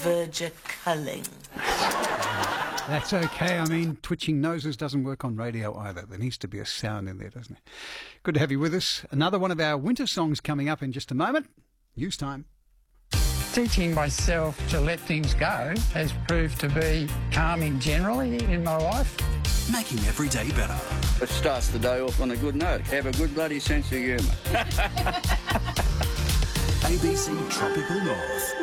verge of culling. That's okay. I mean, twitching noses doesn't work on radio either. There needs to be a sound in there, doesn't it? Good to have you with us. Another one of our winter songs coming up in just a moment. News time. Teaching myself to let things go has proved to be calming generally in my life. Making every day better. It starts the day off on a good note. Have a good bloody sense of humour. ABC Tropical North.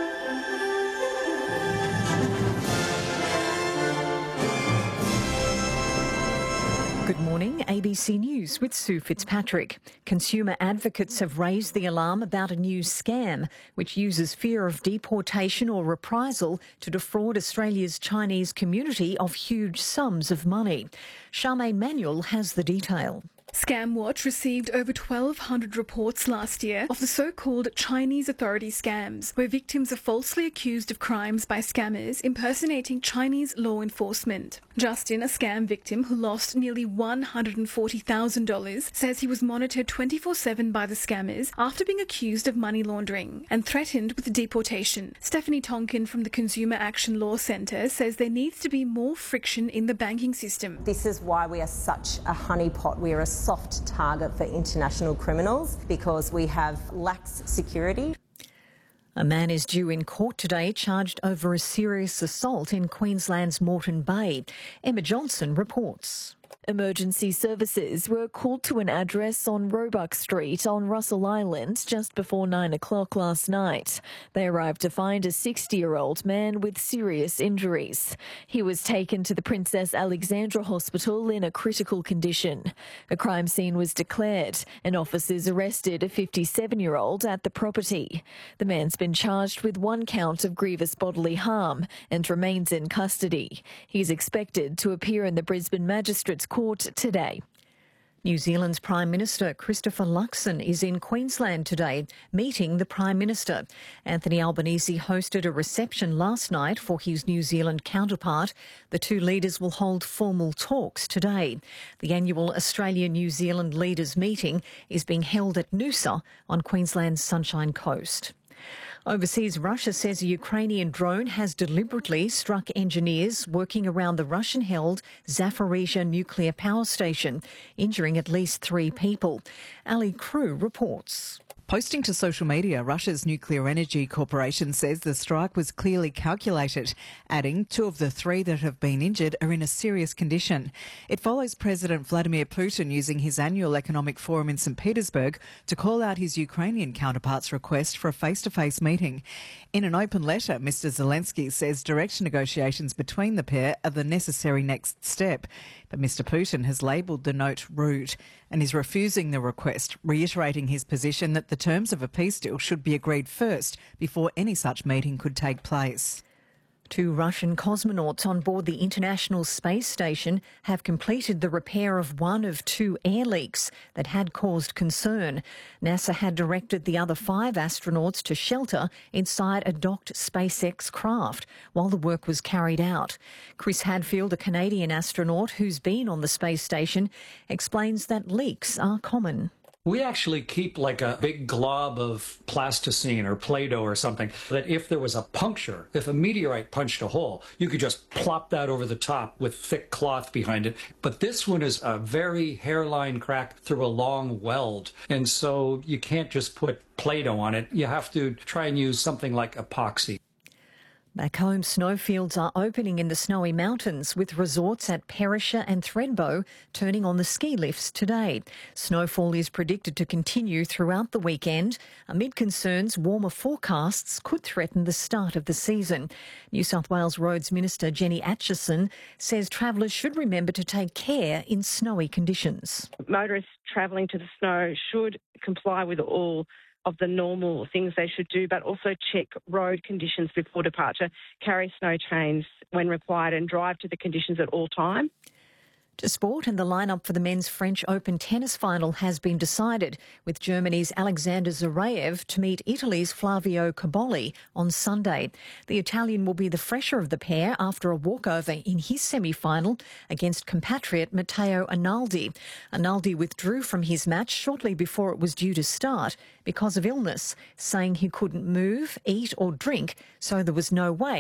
Good morning, ABC News with Sue Fitzpatrick. Consumer advocates have raised the alarm about a new scam which uses fear of deportation or reprisal to defraud Australia's Chinese community of huge sums of money. Charmaine Manuel has the detail. ScamWatch received over 1,200 reports last year of the so-called Chinese authority scams, where victims are falsely accused of crimes by scammers impersonating Chinese law enforcement. Justin, a scam victim who lost nearly $140,000, says he was monitored 24/7 by the scammers after being accused of money laundering and threatened with deportation. Stephanie Tonkin from the Consumer Action Law Centre says there needs to be more friction in the banking system. This is why we are such a honeypot. We are a soft target for international criminals because we have lax security. A man is due in court today charged over a serious assault in Queensland's Moreton Bay. Emma Johnson reports. Emergency services were called to an address on Roebuck Street on Russell Island just before 9 o'clock last night. They arrived to find a 60-year-old man with serious injuries. He was taken to the Princess Alexandra Hospital in a critical condition. A crime scene was declared and officers arrested a 57-year-old at the property. The man's been charged with one count of grievous bodily harm and remains in custody. He's expected to appear in the Brisbane Magistrates Court today. New Zealand's Prime Minister Christopher Luxon is in Queensland today, meeting the Prime Minister. Anthony Albanese hosted a reception last night for his New Zealand counterpart. The two leaders will hold formal talks today. The annual Australia-New Zealand Leaders Meeting is being held at Noosa on Queensland's Sunshine Coast. Overseas, Russia says a Ukrainian drone has deliberately struck engineers working around the Russian-held Zaporizhzhia nuclear power station, injuring at least 3 people. Ali Crew reports. Posting to social media, Russia's Nuclear Energy Corporation says the strike was clearly calculated, adding 2 of the 3 that have been injured are in a serious condition. It follows President Vladimir Putin using his annual economic forum in St. Petersburg to call out his Ukrainian counterpart's request for a face-to-face meeting. In an open letter, Mr. Zelensky says direct negotiations between the pair are the necessary next step. But Mr. Putin has labelled the note rude and is refusing the request, reiterating his position that the terms of a peace deal should be agreed first before any such meeting could take place. 2 Russian cosmonauts on board the International Space Station have completed the repair of one of 2 air leaks that had caused concern. NASA had directed the other 5 astronauts to shelter inside a docked SpaceX craft while the work was carried out. Chris Hadfield, a Canadian astronaut who's been on the space station, explains that leaks are common. We actually keep like a big glob of plasticine or Play-Doh or something that if there was a puncture, if a meteorite punched a hole, you could just plop that over the top with thick cloth behind it. But this one is a very hairline crack through a long weld. And so you can't just put Play-Doh on it. You have to try and use something like epoxy. Back home, snowfields are opening in the snowy mountains, with resorts at Perisher and Thredbo turning on the ski lifts today. Snowfall is predicted to continue throughout the weekend, amid concerns warmer forecasts could threaten the start of the season. New South Wales Roads Minister Jenny Atchison says travellers should remember to take care in snowy conditions. Motorists travelling to the snow should comply with all of the normal things they should do, but also check road conditions before departure, carry snow chains when required and drive to the conditions at all time. To sport, and the lineup for the men's French Open tennis final has been decided, with Germany's Alexander Zverev to meet Italy's Flavio Cobolli on Sunday. The Italian will be the fresher of the pair after a walkover in his semi-final against compatriot Matteo Arnaldi. Arnaldi withdrew from his match shortly before it was due to start because of illness, saying he couldn't move, eat or drink, so there was no way